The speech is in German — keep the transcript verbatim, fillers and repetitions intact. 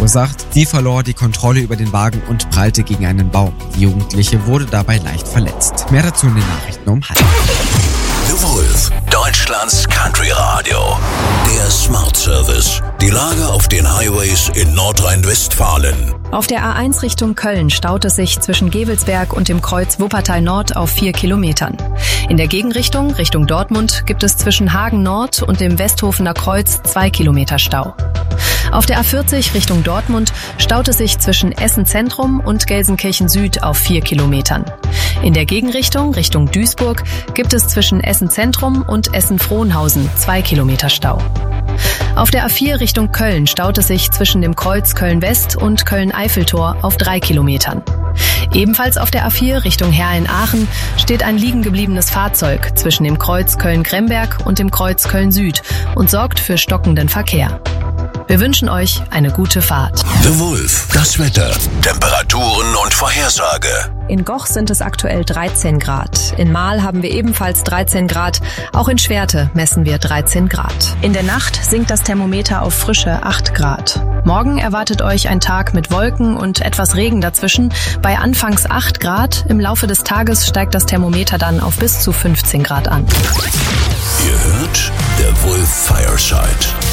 verursacht. Sie verlor die Kontrolle über den Wagen und prallte gegen einen Baum. Die Jugendliche wurde dabei leicht verletzt. Mehr dazu in den Nachrichten um halb. The Wolf, Deutschlands Country Radio. Der Smart Service. Die Lage auf den Highways in Nordrhein-Westfalen. Auf der A eins Richtung Köln staut es sich zwischen Gevelsberg und dem Kreuz Wuppertal Nord auf vier Kilometern. In der Gegenrichtung, Richtung Dortmund, gibt es zwischen Hagen Nord und dem Westhofener Kreuz zwei Kilometer Stau. Auf der A vierzig Richtung Dortmund staut es sich zwischen Essen Zentrum und Gelsenkirchen Süd auf vier Kilometern. In der Gegenrichtung, Richtung Duisburg, gibt es zwischen Essen Zentrum und Essen Frohnhausen zwei Kilometer Stau. Auf der A vier Richtung Köln staut es sich zwischen dem Kreuz Köln-West und Köln-Eiffeltor auf drei Kilometern. Ebenfalls auf der A vier Richtung Heer-in-Aachen steht ein liegen gebliebenes Fahrzeug zwischen dem Kreuz Köln-Gremberg und dem Kreuz Köln-Süd und sorgt für stockenden Verkehr. Wir wünschen euch eine gute Fahrt. The Wolf, das Wetter, Temperaturen und Vorhersage. In Goch sind es aktuell dreizehn Grad. In Marl haben wir ebenfalls dreizehn Grad. Auch in Schwerte messen wir dreizehn Grad. In der Nacht sinkt das Thermometer auf frische acht Grad. Morgen erwartet euch ein Tag mit Wolken und etwas Regen dazwischen. Bei anfangs acht Grad. Im Laufe des Tages steigt das Thermometer dann auf bis zu fünfzehn Grad an. Ihr hört der Wolf Fireside.